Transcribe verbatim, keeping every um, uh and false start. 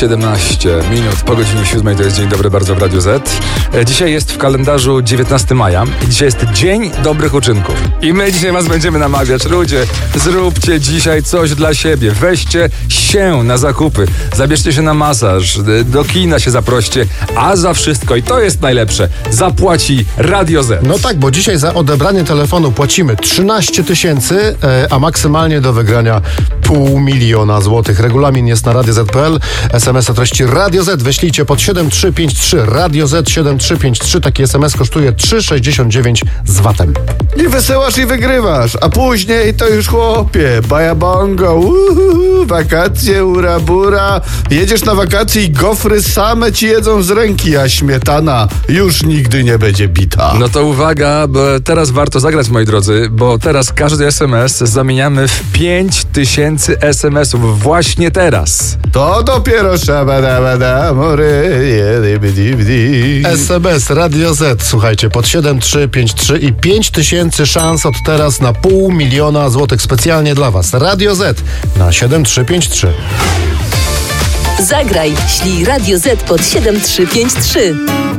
siedemnaście minut po godzinie siódmej, to jest Dzień Dobry Bardzo w Radiu Z. Dzisiaj jest w kalendarzu dziewiętnastego maja i dzisiaj jest Dzień Dobrych Uczynków. I my dzisiaj was będziemy namawiać. Ludzie, zróbcie dzisiaj coś dla siebie. Weźcie się na zakupy, zabierzcie się na masaż, do kina się zaproście, a za wszystko, i to jest najlepsze, zapłaci Radio Z. No tak, bo dzisiaj za odebranie telefonu płacimy trzynaście tysięcy, a maksymalnie do wygrania pół miliona złotych. Regulamin jest na radio zet kropka pe el. es em es o treści Radio Z wyślijcie pod siedem trzy pięć trzy. Radio Z siedem trzy pięć trzy. Taki es em es kosztuje trzy sześćdziesiąt dziewięć z vatem. I wysyłasz i wygrywasz, a później to już chłopie, bajabongo, uhuhu, wakacje, urabura. Jedziesz na wakacje i gofry same ci jedzą z ręki, a śmietana już nigdy nie będzie bita. No to uwaga, bo teraz warto zagrać, moi drodzy, bo teraz każdy es em es zamieniamy w pięć tysięcy es em esów właśnie teraz. To dopiero szabadabada, mory, es em es Radio Z, słuchajcie, pod siedem trzy pięć trzy i pięć tysięcy szans od teraz na pół miliona złotych specjalnie dla was. Radio Z na siedem trzy pięć trzy. Zagraj, ślij Radio Z pod siedem trzy pięć trzy.